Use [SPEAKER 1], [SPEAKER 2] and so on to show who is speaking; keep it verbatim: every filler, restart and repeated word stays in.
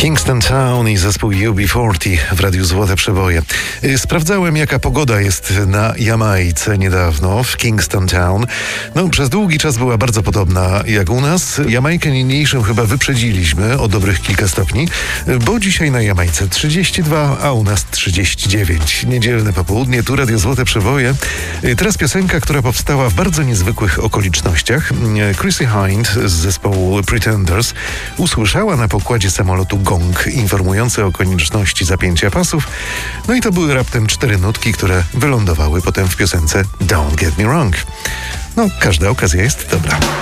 [SPEAKER 1] Kingston Town i zespół U B czterdzieści w Radiu Złote Przeboje. Sprawdzałem, jaka pogoda jest na Jamajce niedawno, w Kingston Town. No, przez długi czas była bardzo podobna jak u nas. Jamajkę niniejszą chyba wyprzedziliśmy o dobrych kilka stopni, bo dzisiaj na Jamajce trzydzieści dwa, a u nas trzydzieści dziewięć. Niedzielne popołudnie, tu Radio Złote Przeboje. Teraz piosenka, która powstała w bardzo niezwykłych okolicznościach. Chrissie Hynde z zespołu Pretenders usłyszała na pokładzie samolotu gong informujący o konieczności zapięcia pasów. No i to były raptem cztery nutki, które wylądowały potem w piosence Don't Get Me Wrong. No, każda okazja jest dobra.